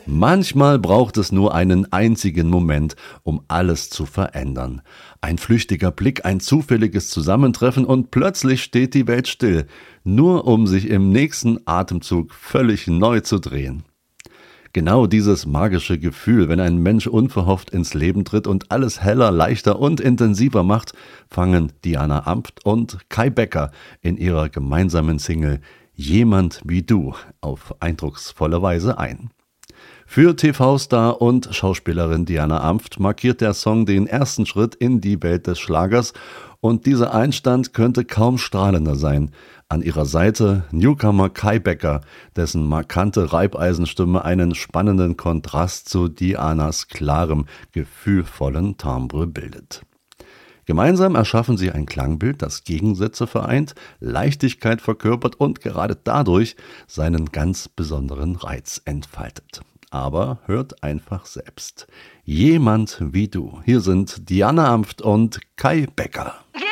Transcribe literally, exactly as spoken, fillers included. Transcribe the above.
Manchmal braucht es nur einen einzigen Moment, um alles zu verändern. Ein flüchtiger Blick, ein zufälliges Zusammentreffen und plötzlich steht die Welt still, nur um sich im nächsten Atemzug völlig neu zu drehen. Genau dieses magische Gefühl, wenn ein Mensch unverhofft ins Leben tritt und alles heller, leichter und intensiver macht, fangen Diana Amft und Kai Becker in ihrer gemeinsamen Single Jemand wie du auf eindrucksvolle Weise ein. Für T V-Star und Schauspielerin Diana Amft markiert der Song den ersten Schritt in die Welt des Schlagers und dieser Einstand könnte kaum strahlender sein. An ihrer Seite Newcomer Kai Becker, dessen markante Reibeisenstimme einen spannenden Kontrast zu Dianas klarem, gefühlvollen Timbre bildet. Gemeinsam erschaffen sie ein Klangbild, das Gegensätze vereint, Leichtigkeit verkörpert und gerade dadurch seinen ganz besonderen Reiz entfaltet. Aber hört einfach selbst. Jemand wie du. Hier sind Diana Amft und Kai Becker.